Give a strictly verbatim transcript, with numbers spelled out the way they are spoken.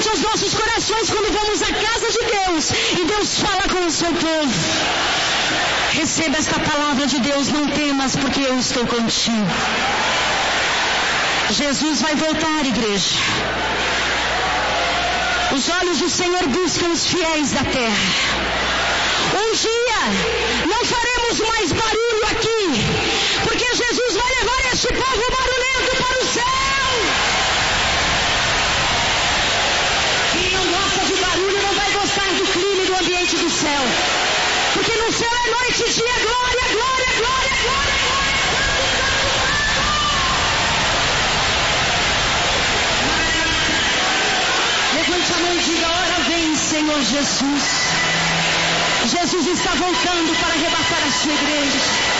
bate aos nossos corações quando vamos à casa de Deus e Deus fala com o seu povo. Receba esta palavra de Deus, não temas, porque eu estou contigo. Jesus vai voltar, igreja. Os olhos do Senhor buscam os fiéis da terra. Um dia não faremos mais barulho aqui, porque Jesus vai levar este povo barulhento para o céu. Quem não gosta de barulho não vai gostar do clima e do ambiente do céu, porque no céu é noite e dia, glória, glória, glória, glória, glória. Levante a mão e diga: ora vem, Senhor Jesus. Jesus está voltando para arrebatar a sua igreja.